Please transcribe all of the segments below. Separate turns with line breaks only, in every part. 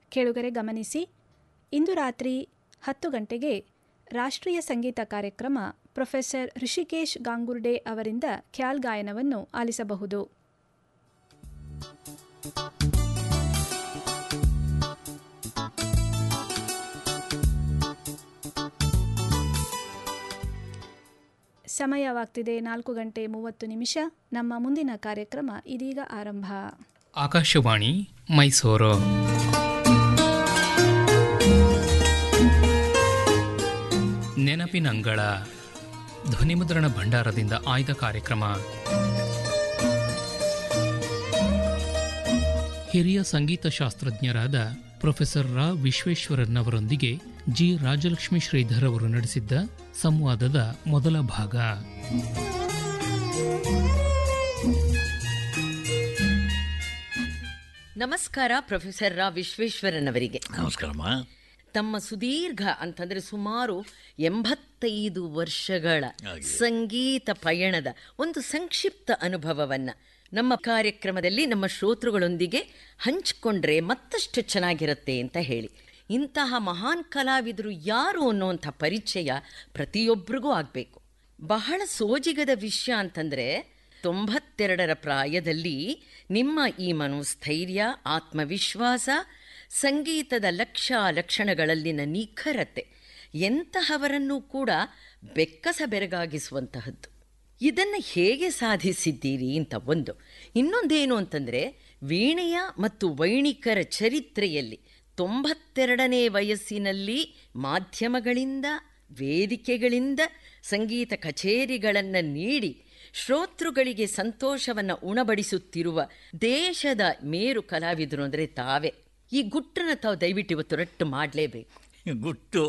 ಕೇಳುಗರೆ ಗಮನಿಸಿ, ಇಂದು ರಾತ್ರಿ 10 ಗಂಟೆಗೆ ರಾಷ್ಟ್ರೀಯ ಸಂಗೀತ ಕಾರ್ಯಕ್ರಮ ಪ್ರೊಫೆಸರ್ ಋಷಿಕೇಶ್ ಗಾಂಗುರ್ಡೆ ಅವರಿಂದ ಖ್ಯಾಲ್ ಗಾಯನವನ್ನು ಆಲಿಸಬಹುದು. ಸಮಯವಾಗ್ತಿದೆ 4:30. ನಮ್ಮ ಮುಂದಿನ ಕಾರ್ಯಕ್ರಮ ಇದೀಗ ಆರಂಭ.
ಆಕಾಶವಾಣಿ ಮೈಸೂರು. ನೆನಪಿನಂಗಳ ಧ್ವನಿಮುದ್ರಣ ಭಂಡಾರದಿಂದ ಆಯ್ದ ಕಾರ್ಯಕ್ರಮ. ಹಿರಿಯ ಸಂಗೀತ ಶಾಸ್ತ್ರಜ್ಞರಾದ ಪ್ರೊಫೆಸರ್ ರಾ ವಿಶ್ವೇಶ್ವರನ್ ಅವರೊಂದಿಗೆ ಜಿ ರಾಜಲಕ್ಷ್ಮಿ ಶ್ರೀಧರ್ ಅವರು ನಡೆಸಿದ್ದ ಸಂವಾದದ ಮೊದಲ ಭಾಗ.
ನಮಸ್ಕಾರ ಪ್ರೊಫೆಸರ್ ರಾ ವಿಶ್ವೇಶ್ವರನ್ ಅವರಿಗೆ.
ನಮಸ್ಕಾರಮ್ಮ.
ತಮ್ಮ ಸುದೀರ್ಘ ಅಂತಂದರೆ ಸುಮಾರು 85 ವರ್ಷಗಳ ಸಂಗೀತ ಪಯಣದ ಒಂದು ಸಂಕ್ಷಿಪ್ತ ಅನುಭವವನ್ನು ನಮ್ಮ ಕಾರ್ಯಕ್ರಮದಲ್ಲಿ ನಮ್ಮ ಶ್ರೋತೃಗಳೊಂದಿಗೆ ಹಂಚಿಕೊಂಡ್ರೆ ಮತ್ತಷ್ಟು ಚೆನ್ನಾಗಿರುತ್ತೆ ಅಂತ ಹೇಳಿ. ಇಂತಹ ಮಹಾನ್ ಕಲಾವಿದರು ಯಾರು ಅನ್ನುವಂಥ ಪರಿಚಯ ಪ್ರತಿಯೊಬ್ಬರಿಗೂ ಆಗಬೇಕು. ಬಹಳ ಸೋಜಿಗದ ವಿಷಯ ಅಂತಂದರೆ 92ರ ಪ್ರಾಯದಲ್ಲಿ ನಿಮ್ಮ ಈ ಮನೋಸ್ಥೈರ್ಯ, ಆತ್ಮವಿಶ್ವಾಸ, ಸಂಗೀತದ ಲಕ್ಷಣಗಳಲ್ಲಿನ ನಿಖರತೆ ಎಂತಹವರನ್ನೂ ಕೂಡ ಬೆಕ್ಕಸ ಬೆರಗಾಗಿಸುವಂತಹದ್ದು. ಇದನ್ನು ಹೇಗೆ ಸಾಧಿಸಿದ್ದೀರಿ ಅಂತ ಒಂದು. ಇನ್ನೊಂದೇನು ಅಂತಂದರೆ, ವೀಣೆಯ ಮತ್ತು ವೈಣಿಕರ ಚರಿತ್ರೆಯಲ್ಲಿ 92ನೇ ವಯಸ್ಸಿನಲ್ಲಿ ಮಾಧ್ಯಮಗಳಿಂದ, ವೇದಿಕೆಗಳಿಂದ ಸಂಗೀತ ಕಚೇರಿಗಳನ್ನು ನೀಡಿ ಶ್ರೋತೃಗಳಿಗೆ ಸಂತೋಷವನ್ನು ಉಣಬಡಿಸುತ್ತಿರುವ ದೇಶದ ಮೇರು ಕಲಾವಿದರು ಅಂದರೆ ತಾವೇ. ಈ ಗುಟ್ಟನ್ನು ತಾವು ದಯವಿಟ್ಟು ಇವತ್ತು ರಟ್ಟು ಮಾಡಲೇಬೇಕು.
ಗುಟ್ಟು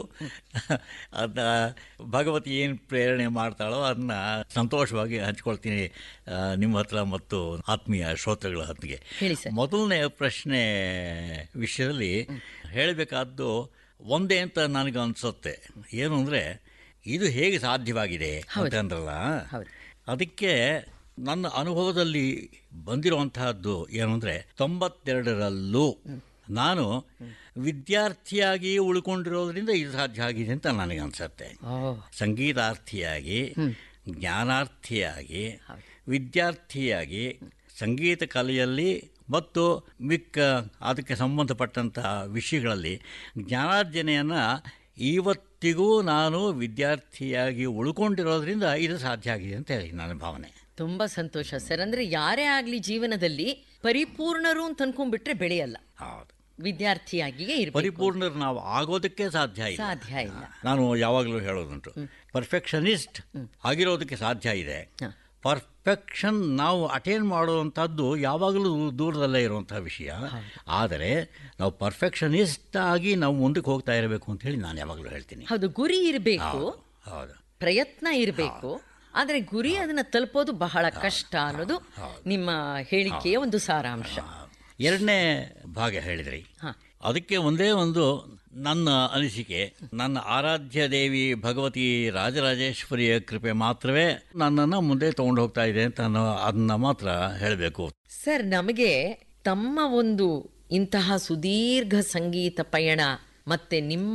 ಅದನ್ನ ಭಗವತಿ ಏನು ಪ್ರೇರಣೆ ಮಾಡ್ತಾಳೋ ಅದನ್ನ ಸಂತೋಷವಾಗಿ ಹಂಚ್ಕೊಳ್ತೀನಿ ನಿಮ್ಮ ಹತ್ರ ಮತ್ತು ಆತ್ಮೀಯ ಶ್ರೋತೃಗಳ ಹೊತ್ತಿಗೆ. ಮೊದಲನೇ ಪ್ರಶ್ನೆ ವಿಷಯದಲ್ಲಿ ಹೇಳಬೇಕಾದ್ದು ಒಂದೇ ಅಂತ ನನಗೆ ಅನಿಸುತ್ತೆ. ಏನು ಅಂದರೆ, ಇದು ಹೇಗೆ ಸಾಧ್ಯವಾಗಿದೆ ಅಂತಂದ್ರಲ್ಲ, ಅದಕ್ಕೆ ನನ್ನ ಅನುಭವದಲ್ಲಿ ಬಂದಿರುವಂತಹದ್ದು ಏನು ಅಂದರೆ, 92ರಲ್ಲೂ ನಾನು ವಿದ್ಯಾರ್ಥಿಯಾಗಿ ಉಳ್ಕೊಂಡಿರೋದ್ರಿಂದ ಇದು ಸಾಧ್ಯ ಆಗಿದೆ ಅಂತ ನನಗೆ ಅನಿಸುತ್ತೆ. ಸಂಗೀತಾರ್ಥಿಯಾಗಿ, ಜ್ಞಾನಾರ್ಥಿಯಾಗಿ, ವಿದ್ಯಾರ್ಥಿಯಾಗಿ ಸಂಗೀತ ಕಲೆಯಲ್ಲಿ ಮತ್ತು ಮಿಕ್ಕ ಅದಕ್ಕೆ ಸಂಬಂಧಪಟ್ಟಂತಹ ವಿಷಯಗಳಲ್ಲಿ ಜ್ಞಾನಾರ್ಜನೆಯನ್ನು ಇವತ್ತಿಗೂ ನಾನು ವಿದ್ಯಾರ್ಥಿಯಾಗಿ ಉಳ್ಕೊಂಡಿರೋದ್ರಿಂದ ಇದು ಸಾಧ್ಯ ಆಗಿದೆ ಅಂತ ಹೇಳಿ ನನ್ನ ಭಾವನೆ.
ತುಂಬ ಸಂತೋಷ ಸರ್. ಅಂದರೆ ಯಾರೇ ಆಗಲಿ ಜೀವನದಲ್ಲಿ ಪರಿಪೂರ್ಣರು ಅಂತ ಅನ್ಕೊಂಡ್ಬಿಟ್ರೆ ಬೆಳೆಯಲ್ಲ.
ಹೌದು,
ವಿದ್ಯಾರ್ಥಿಯಾಗಿಯೇ ಇರಬೇಕು.
ಪರಿಪೂರ್ಣರು ನಾವು ಆಗೋದಕ್ಕೆ ಸಾಧ್ಯ
ಇಲ್ಲ.
ನಾನು ಯಾವಾಗಲೂ ಹೇಳೋದುಂಟು, ಪರ್ಫೆಕ್ಷನಿಸ್ಟ್ ಆಗಿರೋದಕ್ಕೆ ಸಾಧ್ಯ ಇದೆ. ಪರ್ಫೆಕ್ಷನ್ ನಾವು ಅಟೇನ್ ಮಾಡುವಂಥದ್ದು ಯಾವಾಗಲೂ ದೂರದಲ್ಲೇ ಇರುವಂಥ ವಿಷಯ. ಆದರೆ ನಾವು ಪರ್ಫೆಕ್ಷನಿಸ್ಟ್ ಆಗಿ ನಾವು ಮುಂದಕ್ಕೆ ಹೋಗ್ತಾ ಇರಬೇಕು ಅಂತ ಹೇಳಿ ನಾನು ಯಾವಾಗಲೂ ಹೇಳ್ತೀನಿ.
ಹೌದು, ಗುರಿ ಇರಬೇಕು,
ಹೌದು,
ಪ್ರಯತ್ನ ಇರಬೇಕು. ಆದರೆ ಗುರಿ ಅದನ್ನು ತಲುಪೋದು ಬಹಳ ಕಷ್ಟ ಅನ್ನೋದು ನಿಮ್ಮ ಹೇಳಿಕೆಯ ಒಂದು ಸಾರಾಂಶ.
ಎರಡನೇ ಭಾಗ ಹೇಳಿದ್ರಿ, ಅದಕ್ಕೆ ಒಂದೇ ಒಂದು ನನ್ನ ಅನಿಸಿಕೆ. ನನ್ನ ಆರಾಧ್ಯ ದೇವಿ ಭಗವತಿ ರಾಜರಾಜೇಶ್ವರಿಯ ಕೃಪೆ ಮಾತ್ರವೇ ನನ್ನನ್ನು ಮುಂದೆ ತಗೊಂಡು ಹೋಗ್ತಾ ಇದೆ ಅಂತ ಅದನ್ನ ಮಾತ್ರ ಹೇಳಬೇಕು.
ಸರ್, ನಮಗೆ ತಮ್ಮ ಒಂದು ಇಂತಹ ಸುದೀರ್ಘ ಸಂಗೀತ ಪಯಣ ಮತ್ತು ನಿಮ್ಮ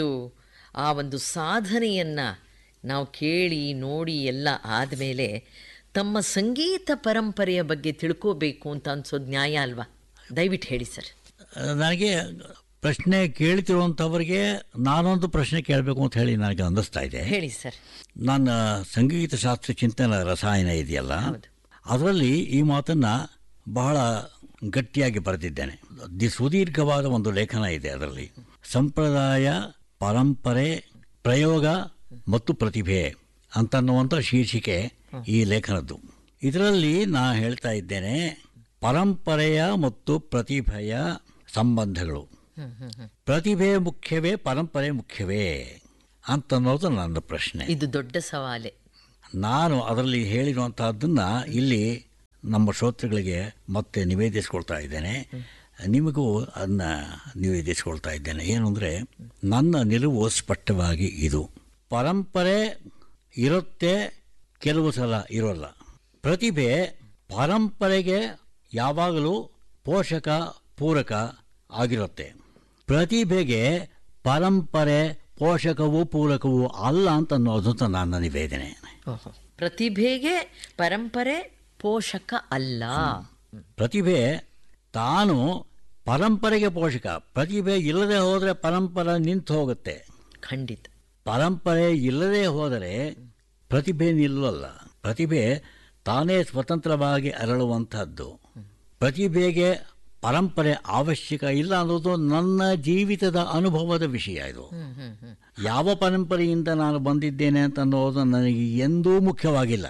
ಆ ಒಂದು ಸಾಧನೆಯನ್ನು ನಾವು ಕೇಳಿ ನೋಡಿ ಎಲ್ಲ ಆದಮೇಲೆ ತಮ್ಮ ಸಂಗೀತ ಪರಂಪರೆಯ ಬಗ್ಗೆ ತಿಳ್ಕೋಬೇಕು ಅಂತ ಅನ್ಸೋದು ನ್ಯಾಯ ಅಲ್ವಾ? ದಯವಿಟ್ಟು ಹೇಳಿ ಸರ್.
ನನಗೆ ಪ್ರಶ್ನೆ ಕೇಳ್ತಿರುವಂಥವ್ರಿಗೆ ನಾನೊಂದು ಪ್ರಶ್ನೆ ಕೇಳಬೇಕು ಅಂತ ಹೇಳಿ ನನಗೆ ಅನ್ನಿಸ್ತಾ ಇದೆ.
ಹೇಳಿ ಸರ್.
ನನ್ನ ಸಂಗೀತ ಶಾಸ್ತ್ರ ಚಿಂತನ ರಸಾಯನ ಇದೆಯಲ್ಲ, ಅದರಲ್ಲಿ ಈ ಮಾತನ್ನು ಬಹಳ ಗಟ್ಟಿಯಾಗಿ ಬರೆದಿದ್ದೇನೆ. ಸುದೀರ್ಘವಾದ ಒಂದು ಲೇಖನ ಇದೆ. ಅದರಲ್ಲಿ ಸಂಪ್ರದಾಯ, ಪರಂಪರೆ, ಪ್ರಯೋಗ ಮತ್ತು ಪ್ರತಿಭೆ ಅಂತನ್ನುವಂಥ ಶೀರ್ಷಿಕೆ ಈ ಲೇಖನದ್ದು. ಇದರಲ್ಲಿ ನಾನು ಹೇಳ್ತಾ ಇದ್ದೇನೆ, ಪರಂಪರೆಯ ಮತ್ತು ಪ್ರತಿಭೆಯ ಸಂಬಂಧಗಳು. ಪ್ರತಿಭೆ ಮುಖ್ಯವೇ, ಪರಂಪರೆ ಮುಖ್ಯವೇ ಅಂತನ್ನೋದು ನನ್ನ ಪ್ರಶ್ನೆ.
ಇದು ದೊಡ್ಡ ಸವಾಲೆ.
ನಾನು ಅದರಲ್ಲಿ ಹೇಳಿರುವಂತಹದ್ದನ್ನು ಇಲ್ಲಿ ನಮ್ಮ ಶ್ರೋತೃಗಳಿಗೆ ಮತ್ತೆ ನಿವೇದಿಸ್ಕೊಳ್ತಾ ಇದ್ದೇನೆ, ನಿಮಗೂ ಅದನ್ನ ನಿವೇದಿಸ್ಕೊಳ್ತಾ ಇದ್ದೇನೆ. ಏನು ಅಂದರೆ, ನನ್ನ ನಿಲುವು ಸ್ಪಷ್ಟವಾಗಿ ಇದು: ಪರಂಪರೆ ಇರುತ್ತೆ, ಕೆಲವು ಸಲ ಇರೋಲ್ಲ. ಪ್ರತಿಭೆ ಪರಂಪರೆಗೆ ಯಾವಾಗಲೂ ಪೋಷಕ, ಪೂರಕ ಆಗಿರುತ್ತೆ. ಪ್ರತಿಭೆಗೆ ಪರಂಪರೆ ಪೋಷಕವೂ ಪೂರಕವೂ ಅಲ್ಲ ಅಂತ ಅನ್ನೋದು ನನ್ನ ನಿವೇದನೆ.
ಪ್ರತಿಭೆಗೆ ಪರಂಪರೆ ಪೋಷಕ ಅಲ್ಲ.
ಪ್ರತಿಭೆ ತಾನು ಪರಂಪರೆಗೆ ಪೋಷಕ. ಪ್ರತಿಭೆ ಇಲ್ಲದೆ ಹೋದರೆ ಪರಂಪರೆ ನಿಂತು ಹೋಗುತ್ತೆ.
ಖಂಡಿತ.
ಪರಂಪರೆ ಇಲ್ಲದೆ ಹೋದರೆ ಪ್ರತಿಭೆ ನಿಲ್ಲಲ್ಲ. ಪ್ರತಿಭೆ ತಾನೇ ಸ್ವತಂತ್ರವಾಗಿ ಅರಳುವಂಥದ್ದು. ಪ್ರತಿಭೆಗೆ ಪರಂಪರೆ ಅವಶ್ಯಕ ಇಲ್ಲ ಅನ್ನೋದು ನನ್ನ ಜೀವಿತದ ಅನುಭವದ ವಿಷಯ. ಇದು ಯಾವ ಪರಂಪರೆಯಿಂದ ನಾನು ಬಂದಿದ್ದೇನೆ ಅಂತ ಅನ್ನೋದು ನನಗೆ ಎಂದೂ ಮುಖ್ಯವಾಗಿಲ್ಲ.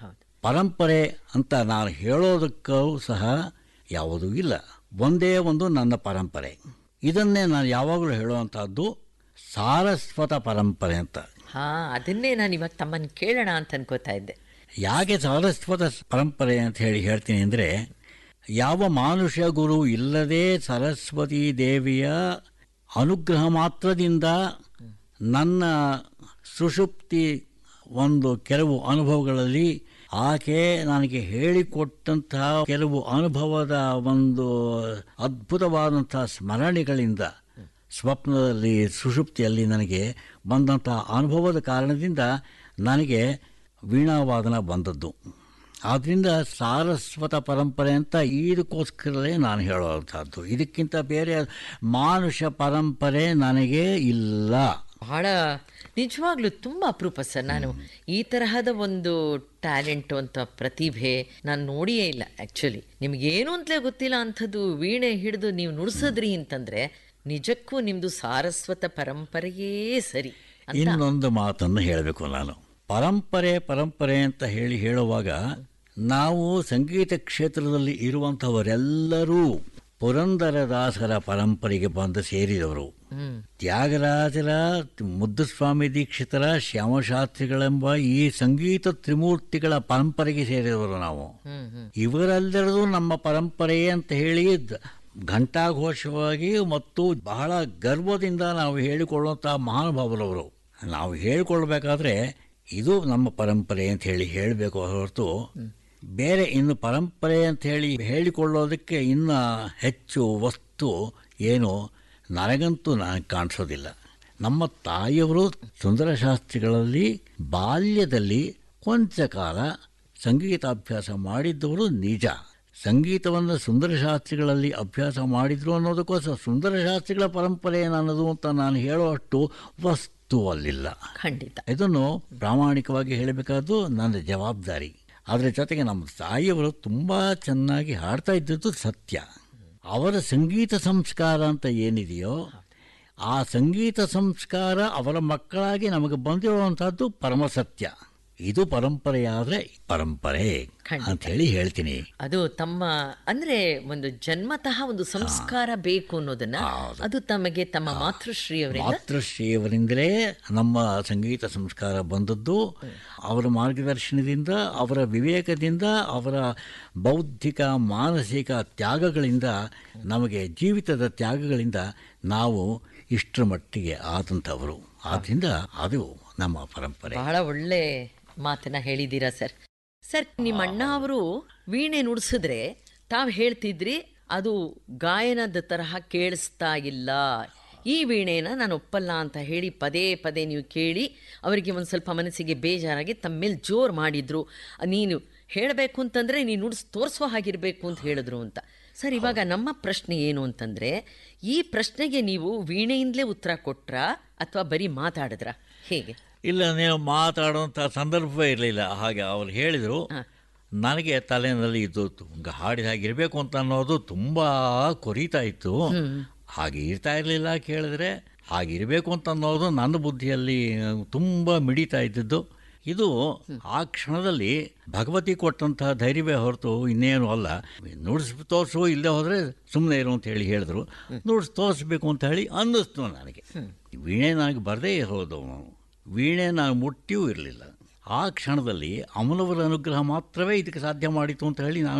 ಪರಂಪರೆ ಅಂತ ನಾನು ಹೇಳೋದಕ್ಕೂ ಸಹ ಯಾವುದೂ ಇಲ್ಲ. ಒಂದೇ ಒಂದು ನನ್ನ ಪರಂಪರೆ. ಇದನ್ನೇ ನಾನು ಯಾವಾಗಲೂ ಹೇಳುವಂಥದ್ದು ಸಾರಸ್ವತ ಪರಂಪರೆ ಅಂತ.
ಅದನ್ನೇ ನಾನು ಇವಾಗ ತಮ್ಮನ್ನು ಕೇಳೋಣ ಅಂತ ಅನ್ಕೋತಾ ಇದ್ದೆ.
ಯಾಕೆ ಸಾರಸ್ವತ ಪರಂಪರೆ ಅಂತ ಹೇಳ್ತೀನಿ ಅಂದರೆ, ಯಾವ ಮಾನುಷ ಗುರು ಇಲ್ಲದೆ ಸರಸ್ವತಿ ದೇವಿಯ ಅನುಗ್ರಹ ಮಾತ್ರದಿಂದ ನನ್ನ ಸುಷುಪ್ತಿ ಒಂದು ಕೆಲವು ಅನುಭವಗಳಲ್ಲಿ ಆಕೆ ನನಗೆ ಹೇಳಿಕೊಟ್ಟಂತಹ ಕೆಲವು ಅನುಭವದ ಒಂದು ಅದ್ಭುತವಾದಂತಹ ಸ್ಮರಣೆಗಳಿಂದ ಸ್ವಪ್ನದಲ್ಲಿ ಸುಷುಪ್ತಿಯಲ್ಲಿ ನನಗೆ ಬಂದಂತಹ ಅನುಭವದ ಕಾರಣದಿಂದ ನನಗೆ ವೀಣಾವಾದನ ಬಂದದ್ದು. ಆದ್ದರಿಂದ ಸಾರಸ್ವತ ಪರಂಪರೆ ಅಂತ ಇದಕ್ಕೋಸ್ಕರವೇ ನಾನು ಹೇಳುವಂಥದ್ದು. ಇದಕ್ಕಿಂತ ಬೇರೆ ಮಾನುಷ ಪರಂಪರೆ ನನಗೆ ಇಲ್ಲ.
ಬಹಳ ನಿಜವಾಗ್ಲೂ ತುಂಬ ಅಪರೂಪ ಸರ್. ನಾನು ಈ ತರಹದ ಒಂದು ಟ್ಯಾಲೆಂಟು ಅಂತ ಪ್ರತಿಭೆ ನಾನು ನೋಡಿಯೇ ಇಲ್ಲ. ಆ್ಯಕ್ಚುಲಿ ನಿಮಗೇನು ಅಂತಲೇ ಗೊತ್ತಿಲ್ಲ ಅಂಥದ್ದು ವೀಣೆ ಹಿಡಿದು ನೀವು ನುಡಿಸಿದ್ರಿ ಅಂತಂದರೆ ನಿಜಕ್ಕೂ ನಿಮ್ಮದು ಸಾರಸ್ವತ ಪರಂಪರೆಯೇ ಸರಿ.
ಇನ್ನೊಂದು ಮಾತನ್ನು ಹೇಳಬೇಕು ನಾನು. ಪರಂಪರೆ ಅಂತ ಹೇಳುವಾಗ ನಾವು ಸಂಗೀತ ಕ್ಷೇತ್ರದಲ್ಲಿ ಇರುವಂಥವರೆಲ್ಲರೂ ಪುರಂದರದಾಸರ ಪರಂಪರೆಗೆ ಬಂದು ಸೇರಿದವರು. ತ್ಯಾಗರಾಜರ, ಮುದ್ದುಸ್ವಾಮಿ ದೀಕ್ಷಿತರ, ಶ್ಯಾಮಶಾಸ್ತ್ರಿಗಳೆಂಬ ಈ ಸಂಗೀತ ತ್ರಿಮೂರ್ತಿಗಳ ಪರಂಪರೆಗೆ ಸೇರಿದವರು ನಾವು. ಇವರೆಲ್ಲರೂ ನಮ್ಮ ಪರಂಪರೆಯೇ ಅಂತ ಹೇಳಿ ಘಂಟಾಘೋಷವಾಗಿ ಮತ್ತು ಬಹಳ ಗರ್ವದಿಂದ ನಾವು ಹೇಳಿಕೊಳ್ಳುವಂತಹ ಮಹಾನುಭಾವರವರು. ನಾವು ಹೇಳಿಕೊಳ್ಬೇಕಾದ್ರೆ ಇದು ನಮ್ಮ ಪರಂಪರೆ ಅಂತ ಹೇಳಬೇಕು ಹೊರತು ಬೇರೆ ಇನ್ನು ಪರಂಪರೆ ಅಂತ ಹೇಳಿಕೊಳ್ಳೋದಕ್ಕೆ ಇನ್ನು ಹೆಚ್ಚು ವಸ್ತು ಏನು ನನಗಂತೂ ಕಾಣಿಸೋದಿಲ್ಲ. ನಮ್ಮ ತಾಯಿಯವರು ಸುಂದರಶಾಸ್ತ್ರಿಗಳಲ್ಲಿ ಬಾಲ್ಯದಲ್ಲಿ ಕೊಂಚ ಕಾಲ ಸಂಗೀತಾಭ್ಯಾಸ ಮಾಡಿದ್ದವರು ನಿಜ. ಸಂಗೀತವನ್ನು ಸುಂದರಶಾಸ್ತ್ರಿಗಳಲ್ಲಿ ಅಭ್ಯಾಸ ಮಾಡಿದ್ರು ಅನ್ನೋದಕ್ಕೋಸ್ಕರ ಸುಂದರಶಾಸ್ತ್ರಿಗಳ ಪರಂಪರೆ ನನ್ನದು ಅಂತ ನಾನು ಹೇಳುವಷ್ಟು ವಸ್ತುವಲ್ಲಿಲ್ಲ.
ಖಂಡಿತ
ಇದನ್ನು ಪ್ರಾಮಾಣಿಕವಾಗಿ ಹೇಳಬೇಕಾದ್ದು ನನ್ನ ಜವಾಬ್ದಾರಿ. ಅದರ ಜೊತೆಗೆ ನಮ್ಮ ತಾಯಿಯವರು ತುಂಬ ಚೆನ್ನಾಗಿ ಹಾಡ್ತಾ ಇದ್ದದ್ದು ಸತ್ಯ. ಅವರ ಸಂಗೀತ ಸಂಸ್ಕಾರ ಅಂತ ಏನಿದೆಯೋ ಆ ಸಂಗೀತ ಸಂಸ್ಕಾರ ಅವರ ಮಕ್ಕಳಾಗಿ ನಮಗೆ ಬಂದಿರುವಂಥದ್ದು ಪರಮಸತ್ಯ. ಇದು ಪರಂಪರೆಯಾದರೆ ಪರಂಪರೆ ಅಂತ ಹೇಳ್ತೀನಿ.
ಅದು ತಮ್ಮ ಅಂದ್ರೆ ಒಂದು ಜನ್ಮತಃ ಒಂದು ಸಂಸ್ಕಾರ ಬೇಕು ಅನ್ನೋದನ್ನ ಅದು ತಮಗೆ ತಮ್ಮ
ಮಾತೃಶ್ರೀಯವರಿಂದಲೇ ನಮ್ಮ ಸಂಗೀತ ಸಂಸ್ಕಾರ ಬಂದದ್ದು. ಅವರ ಮಾರ್ಗದರ್ಶನದಿಂದ, ಅವರ ವಿವೇಕದಿಂದ, ಅವರ ಬೌದ್ಧಿಕ ಮಾನಸಿಕ ತ್ಯಾಗಗಳಿಂದ, ನಮಗೆ ಜೀವಿತದ ತ್ಯಾಗಗಳಿಂದ ನಾವು ಇಷ್ಟರ ಮಟ್ಟಿಗೆ ಆದಂಥವರು. ಆದ್ದರಿಂದ ಅದು ನಮ್ಮ ಪರಂಪರೆ.
ಬಹಳ ಒಳ್ಳೆ ಮಾತನ್ನ ಹೇಳಿದ್ದೀರಾ ಸರ್. ಸರ್, ನಿಮ್ಮ ಅಣ್ಣ ಅವರು ವೀಣೆ ನುಡಿಸಿದ್ರೆ ತಾವು ಹೇಳ್ತಿದ್ರಿ ಅದು ಗಾಯನದ ತರಹ ಕೇಳಿಸ್ತಾ ಇಲ್ಲ, ಈ ವೀಣೆನ ನಾನು ಒಪ್ಪಲ್ಲ ಅಂತ ಹೇಳಿ ಪದೇ ಪದೇ ನೀವು ಕೇಳಿ ಅವರಿಗೆ ಒಂದು ಸ್ವಲ್ಪ ಮನಸ್ಸಿಗೆ ಬೇಜಾರಾಗಿ ತಮ್ಮ ಮೇಲೆ ಜೋರು ಮಾಡಿದ್ರು. ನೀನು ಹೇಳಬೇಕು ಅಂತಂದರೆ ನೀನು ನುಡಿಸಿ ತೋರಿಸೋ ಹಾಗಿರಬೇಕು ಅಂತ ಹೇಳಿದ್ರು ಅಂತ. ಸರ್, ಇವಾಗ ನಮ್ಮ ಪ್ರಶ್ನೆ ಏನು ಅಂತಂದರೆ, ಈ ಪ್ರಶ್ನೆಗೆ ನೀವು ವೀಣೆಯಿಂದಲೇ ಉತ್ತರ ಕೊಟ್ರಾ ಅಥವಾ ಬರೀ ಮಾತಾಡಿದ್ರಾ, ಹೇಗೆ?
ಇಲ್ಲ, ನೀವು ಮಾತಾಡುವಂಥ ಸಂದರ್ಭವೇ ಇರಲಿಲ್ಲ. ಹಾಗೆ ಅವ್ರು ಹೇಳಿದರು. ನನಗೆ ತಲೆಯಲ್ಲಿ ಇದು ಹಾಡಿದ ಹಾಗಿರಬೇಕು ಅಂತ ಅನ್ನೋದು ತುಂಬ ಕೊರೀತಾ ಇತ್ತು. ಹಾಗೆ ಇರ್ತಾ ಇರಲಿಲ್ಲ. ಕೇಳಿದ್ರೆ ಹಾಗಿರಬೇಕು ಅಂತ ಅನ್ನೋದು ನನ್ನ ಬುದ್ಧಿಯಲ್ಲಿ ತುಂಬ ಮಿಡಿತಾ ಇದ್ದದ್ದು. ಇದು ಆ ಕ್ಷಣದಲ್ಲಿ ಭಗವತಿ ಕೊಟ್ಟಂತಹ ಧೈರ್ಯವೇ ಹೊರತು ಇನ್ನೇನು ಅಲ್ಲ. ನುಡಿಸಿ ತೋರಿಸು, ಇಲ್ಲದೆ ಹೋದರೆ ಸುಮ್ಮನೆ ಇರು ಅಂತ ಹೇಳಿದರು. ನುಡಿಸಿ ತೋರಿಸ್ಬೇಕು ಅಂತ ಹೇಳಿ ಅನ್ನಿಸ್ತು ನನಗೆ. ವೀಣೆ ನನಗೆ ಬರದೇ ಇರೋದು, ವೀಣೆ ನಾನು ಮುಟ್ಟಿಯೂ ಇರಲಿಲ್ಲ. ಆ ಕ್ಷಣದಲ್ಲಿ ಅಮ್ಮನವರ ಅನುಗ್ರಹ ಮಾತ್ರವೇ ಇದಕ್ಕೆ ಸಾಧ್ಯ ಮಾಡಿತು ಅಂತ ಹೇಳಿ ನಾನು